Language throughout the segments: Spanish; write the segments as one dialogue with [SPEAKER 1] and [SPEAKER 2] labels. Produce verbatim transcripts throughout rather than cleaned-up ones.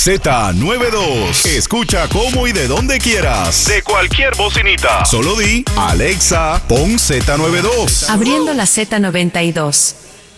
[SPEAKER 1] Z noventa y dos. Escucha cómo y de donde quieras. De cualquier bocinita. Solo di, Alexa, pon Z noventa y dos.
[SPEAKER 2] Abriendo la Z noventa y dos.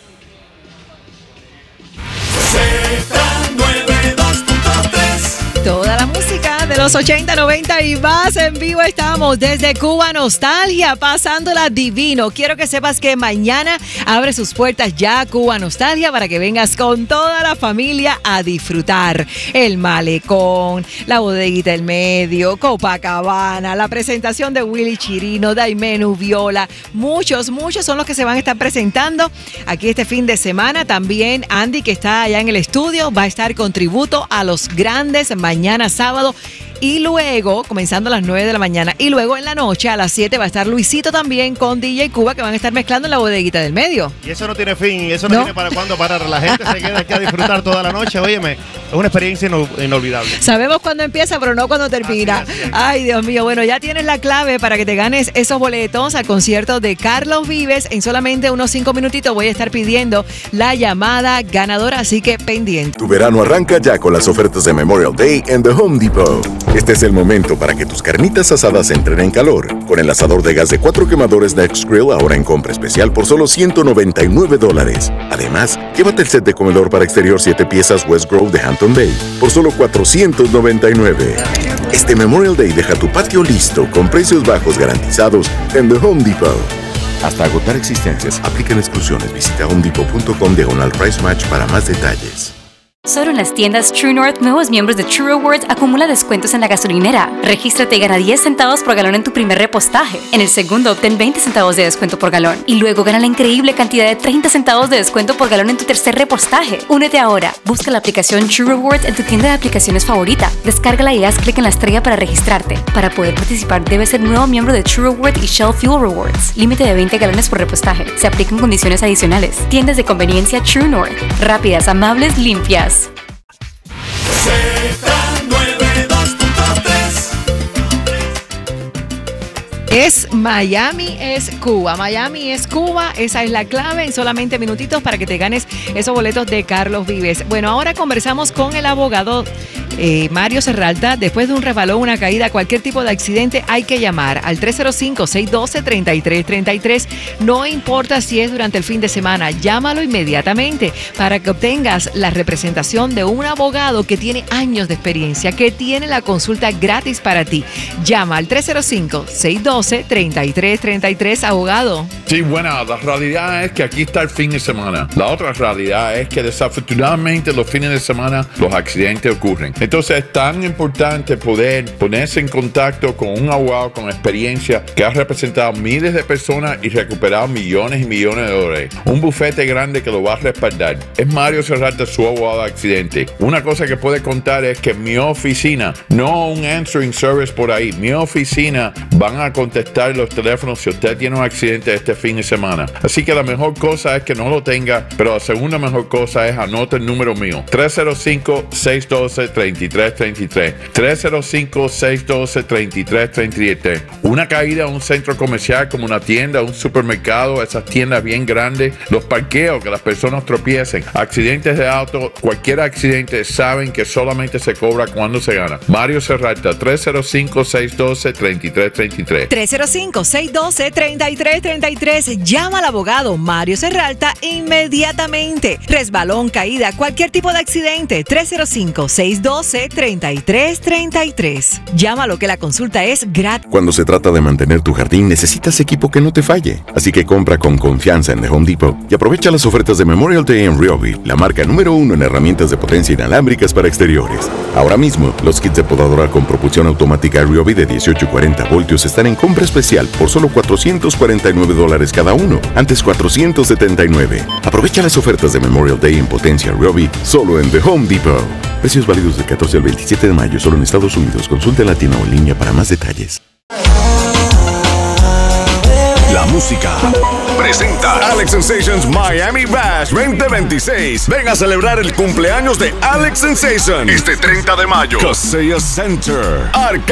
[SPEAKER 3] Z noventa y dos punto tres.
[SPEAKER 4] Toda la música de los ochenta, noventa y más en vivo. Estamos desde Cuba Nostalgia, pasándola divino. Quiero que sepas que mañana abre sus puertas ya Cuba Nostalgia para que vengas con toda la familia a disfrutar el malecón, la bodeguita del medio, Copacabana, la presentación de Willy Chirino, Daimenu Viola. Muchos, muchos son los que se van a estar presentando aquí este fin de semana. También Andy, que está allá en el estudio, va a estar con tributo a los grandes mañana sábado. Y luego, comenzando a las nueve de la mañana, y luego en la noche a las siete va a estar Luisito también con D J Cuba, que van a estar mezclando en la bodeguita del medio.
[SPEAKER 5] Y eso no tiene fin, eso no, no. tiene para cuándo parar. La gente se queda aquí a disfrutar toda la noche. Óyeme, es una experiencia inolvidable.
[SPEAKER 4] Sabemos cuándo empieza, pero no cuándo termina. Así, así es. Ay, Dios mío. Bueno, ya tienes la clave para que te ganes esos boletos al concierto de Carlos Vives. En solamente unos cinco minutitos voy a estar pidiendo la llamada ganadora, así que pendiente.
[SPEAKER 6] Tu verano arranca ya con las ofertas de Memorial Day en The Home Depot. Este es el momento para que tus carnitas asadas entren en calor. Con el asador de gas de cuatro quemadores Next Grill ahora en compra especial por solo ciento noventa y nueve dólares. Además, llévate el set de comedor para exterior siete piezas West Grove de Hampton Bay por solo cuatrocientos noventa y nueve. Este Memorial Day deja tu patio listo con precios bajos garantizados en The Home Depot. Hasta agotar existencias, aplican exclusiones. Visita homedepot punto com diagonal price match para más detalles.
[SPEAKER 7] Solo en las tiendas True North, nuevos miembros de True Rewards acumula descuentos en la gasolinera. Regístrate y gana diez centavos por galón en tu primer repostaje. En el segundo, obtén veinte centavos de descuento por galón. Y luego gana la increíble cantidad de treinta centavos de descuento por galón en tu tercer repostaje. Únete ahora. Busca la aplicación True Rewards en tu tienda de aplicaciones favorita. Descárgala y haz clic en la estrella para registrarte. Para poder participar, debes ser nuevo miembro de True Rewards y Shell Fuel Rewards. Límite de veinte galones por repostaje. Se aplican condiciones adicionales. Tiendas de conveniencia True North. Rápidas, amables, limpias.
[SPEAKER 3] Z noventa y dos punto tres.
[SPEAKER 4] Es Miami, es Cuba. Miami es Cuba. Esa es la clave en solamente minutitos para que te ganes esos boletos de Carlos Vives. Bueno, ahora conversamos con el abogado eh, Mario Serralta. Después de un resbalón, una caída, cualquier tipo de accidente, hay que llamar al tres cero cinco, seis uno dos, tres tres tres tres. No importa si es durante el fin de semana, llámalo inmediatamente para que obtengas la representación de un abogado que tiene años de experiencia, que tiene la consulta gratis para ti. Llama al tres cero cinco, seis uno dos, tres tres tres tres, abogado.
[SPEAKER 8] Sí, bueno, la realidad es que aquí está el fin de semana. La otra realidad es que desafortunadamente los fines de semana los accidentes ocurren. Entonces es tan importante poder ponerse en contacto con un abogado con experiencia que ha representado miles de personas y recuperado millones y millones de dólares. Un bufete grande que lo va a respaldar. Es Mario Serralta, su abogado de accidente. Una cosa que puede contar es que mi oficina, no un answering service por ahí, mi oficina van a contestar los teléfonos si usted tiene un accidente este fin de semana. Así que la mejor cosa es que no lo tenga, pero la segunda mejor cosa es anota el número mío. tres cero cinco, seis uno dos, tres tres tres tres. tres cero cinco, seis uno dos, tres tres tres tres. Una caída a un centro comercial como una tienda, un supermercado, esas tiendas bien grandes, los parqueos, que las personas tropiecen, accidentes de auto, cualquier accidente, saben que solamente se cobra cuando se gana. Mario Serralta, tres cero cinco, seis uno dos, tres tres tres tres.
[SPEAKER 4] tres cero cinco, seis uno dos, tres tres tres tres. Llama al abogado Mario Serralta inmediatamente. Resbalón, caída, cualquier tipo de accidente. tres cero cinco, seis uno dos, tres tres tres tres. Llámalo que la consulta es gratis.
[SPEAKER 6] Cuando se trata de mantener tu jardín, necesitas equipo que no te falle. Así que compra con confianza en The Home Depot y aprovecha las ofertas de Memorial Day en Ryobi, la marca número uno en herramientas de potencia inalámbricas para exteriores. Ahora mismo, los kits de podadora con propulsión automática Ryobi de dieciocho y cuarenta voltios están en compra especial por solo cuatrocientos cuarenta y nueve dólares cada uno, antes cuatrocientos setenta y nueve. Aprovecha las ofertas de Memorial Day en potencia Ryobi solo en The Home Depot. Precios válidos del catorce al veintisiete de mayo solo en Estados Unidos. Consulte en la tienda o en línea para más detalles.
[SPEAKER 1] La música presenta Alex Sensations Miami Bash veinte veintiséis. Ven a celebrar el cumpleaños de Alex Sensation este treinta de mayo. Kaseya Center, Arcángel